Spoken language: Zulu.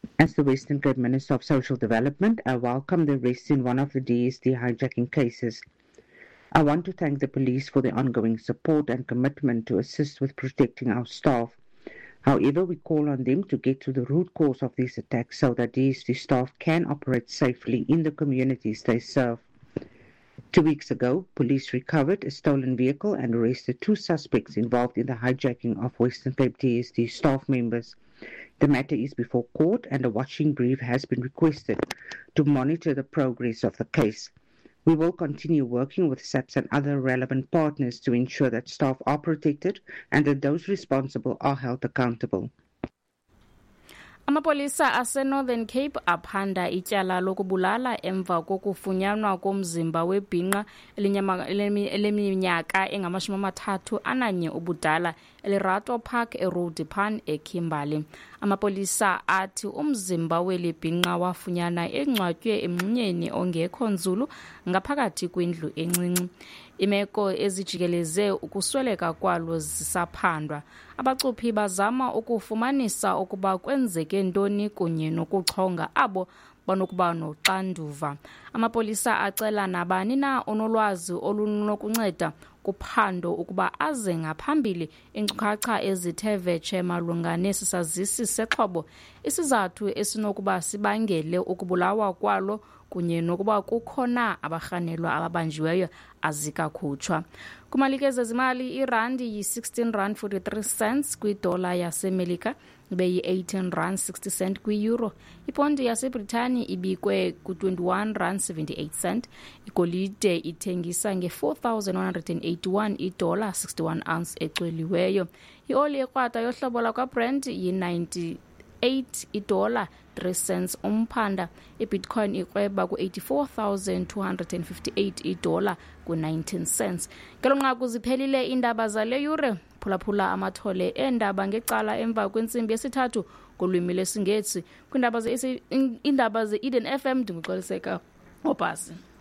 As the Western Cape Minister of Social Development, I welcome the arrest in one of the DSD hijacking cases. I want to thank the police for their ongoing support and commitment to assist with protecting our staff. However, we call on them to get to the root cause of these attacks so that DSD staff can operate safely in the communities they serve. 2 weeks ago, police recovered a stolen vehicle and arrested 2 suspects involved in the hijacking of Western Cape DSD staff members. The matter is before court and a watching brief has been requested to monitor the progress of the case. We will continue working with SAPS and other relevant partners to ensure that staff are protected and that those responsible are held accountable. Amapolisa ase-Northern Cape aphanda ityala lokubulala emva kokufunyanwa komzimba webhinqa eleminyaka engama-31 ubudala eLerato Park eRoodepaan eKimberley. Amapolisa athi umzimba weli bhinqa wafunyana engcwatywe emngxunyeni ongekho nzulu ngaphakathi kwindlu encinci. Imeko ezijikeleze ukusweleka kwalo zisaphandwa. Abacuphi bazama ukufumanisa ukuba kwenzeke ntoni kunye nokuchonga abo banokuba noxanduva. Amapolisa acela nabani na onolwazi olunokunceda kuphando ukuba aze ngaphambili iinkcukacha ezithe vetshe malunga nesi sazisi sexhobo, isizathu esinokuba sibangele ukubulawa kwalo kunye nokuba kukhona abarhanelwa ababanjiweyo azikakhutshwa. Kumalike zezimali, irandi yi-16.43 kwidola yaseMelika, ibe yi-18.60 kwi-euro. Ipondi yaseBritani ibikwe ku-21.78. Igolide ithengisa nge-4,181 idola 61 ounce ecweliweyo. Ioli ekrwada yohlobo lakwaBrent yi-98 idola 3 cents umphanda. iBitcoin ikrweba ku-84,258 idola ku-19 cents. Ngelo nqaku ziphelile iindaba zale yure. Phulaphula amathole eendaba ngecala emva kwentsimbi yesithathu ngolwimi lesiNgesi. Kwiindaba ze-Eden FM ndinguxoliseka Obhasi.